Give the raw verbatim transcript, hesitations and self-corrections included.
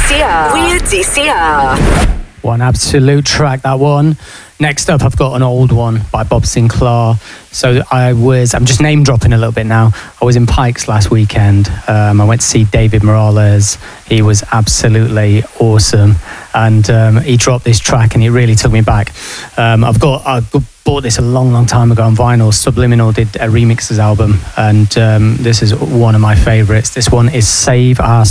C R. Weird D C R. One absolute track, that one. Next up, I've got an old one by Bob Sinclair. So I was, I'm just name dropping a little bit now. I was in Pikes last weekend. Um, I went to see David Morales. He was absolutely awesome. And um, he dropped this track and it really took me back. Um, I've got, I bought this a long, long time ago on vinyl. Subliminal did a remixes album. And um, this is one of my favorites. This one is Save Our